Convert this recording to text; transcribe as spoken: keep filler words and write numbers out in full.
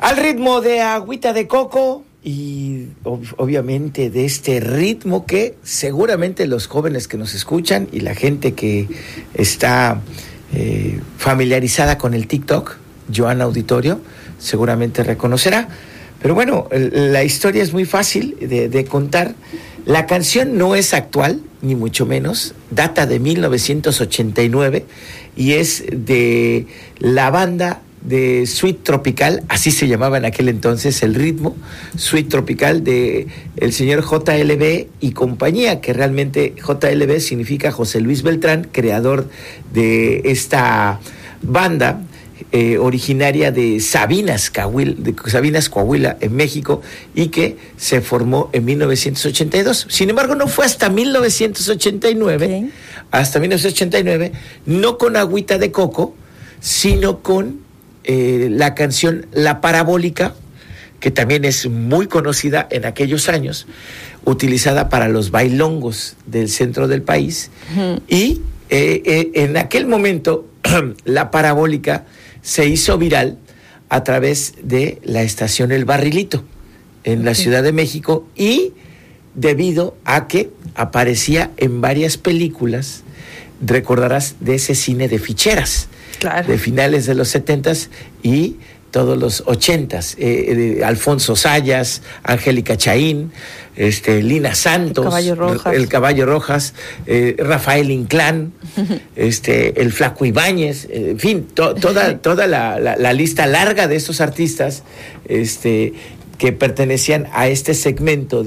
Al ritmo de Agüita de Coco y ob- obviamente de este ritmo que seguramente los jóvenes que nos escuchan y la gente que está eh, familiarizada con el TikTok, Joana Auditorio, seguramente reconocerá. Pero bueno, la historia es muy fácil de, de contar. La canción no es actual, ni mucho menos, data de mil novecientos ochenta y nueve y es de la banda de Sweet Tropical, así se llamaba en aquel entonces el ritmo, Sweet Tropical, de el señor J L B y compañía, que realmente J L B significa José Luis Beltrán, creador de esta banda, eh, originaria de Sabinas, Coahuila, de Sabinas, Coahuila, en México, y que se formó en mil novecientos ochenta y dos. Sin embargo, no fue hasta mil novecientos ochenta y nueve, okay. hasta mil novecientos ochenta y nueve, no con Agüita de Coco, sino con Eh, la canción La Parabólica, que también es muy conocida en aquellos años, utilizada para los bailongos del centro del país. Uh-huh. Y eh, eh, en aquel momento La Parabólica se hizo viral a través de la estación El Barrilito en okay. la Ciudad de México, y debido a que aparecía en varias películas, recordarás de ese cine de ficheras. Claro. De finales de los setentas y todos los ochentas, eh, de Alfonso Sayas, Angélica Chaín, este, Lina Santos, el Caballo Rojas, el Caballo Rojas eh, Rafael Inclán, este, el Flaco Ibáñez, eh, en fin, to, toda, toda la, la, la lista larga de estos artistas este, que pertenecían a este segmento